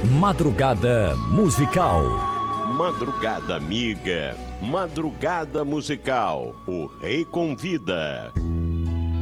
Madrugada musical. Madrugada amiga, madrugada musical, o Rei convida.